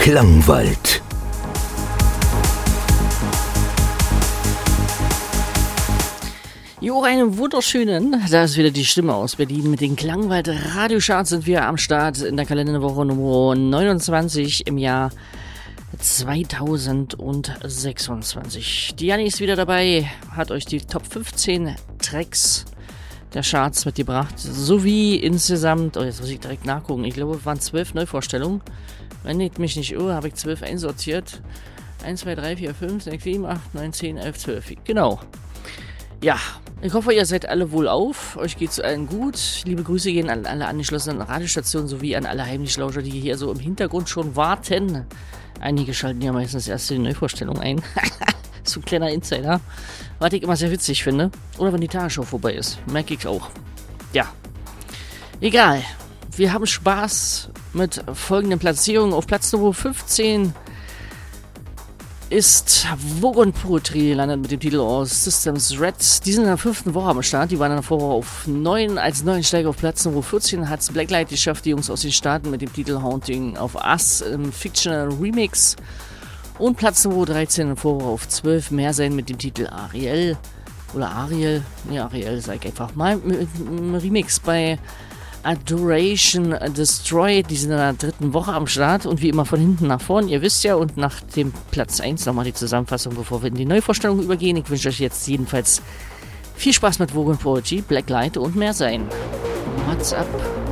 Klangwald. Jo, einen wunderschönen, da ist wieder die Stimme aus Berlin. Mit den Klangwald Radiocharts sind wir am Start in der Kalenderwoche Nummer 29 im Jahr 2026. Die Janni ist wieder dabei, hat euch die Top 15 Tracks der Charts mitgebracht, sowie insgesamt, jetzt muss ich direkt nachgucken, ich glaube es waren 12 Neuvorstellungen. Wenn ich mich nicht irre, habe ich 12 einsortiert. 1, 2, 3, 4, 5, 6, 7, 8, 9, 10, 11, 12. Genau. Ja, ich hoffe, ihr seid alle wohlauf. Euch geht's allen gut. Liebe Grüße gehen an alle angeschlossenen Radiostationen sowie an alle Heimlichlauscher, die hier so im Hintergrund schon warten. Einige schalten ja meistens erst die Neuvorstellung ein. So ein kleiner Insider. Was ich immer sehr witzig finde. Oder wenn die Tagesshow vorbei ist. Merke ich auch. Ja. Egal. Wir haben Spaß mit folgenden Platzierungen. Auf Platz Nummer 15 ist Vogon Poetry gelandet mit dem Titel aus Systems Red. Die sind in der 5. Woche am Start. Die waren dann vorher auf 9. Als neuen Steiger auf Platz Nummer 14 hat es Blacklight geschafft, die Jungs aus den Staaten mit dem Titel Haunting of Us im Fictional Remix. Und Platz Nummer 13 vorher auf 12 mehr sein mit dem Titel Ariel. Oder Ariel. Ja, Ariel sag ich einfach mal. Mit einem Remix bei Adoration Destroyed, die sind in der 3. Woche am Start und wie immer von hinten nach vorn, ihr wisst ja, und nach dem Platz 1 nochmal die Zusammenfassung, bevor wir in die Neuvorstellung übergehen. Ich wünsche euch jetzt jedenfalls viel Spaß mit Vogon Poetry, Blacklight und mehr sein. What's up?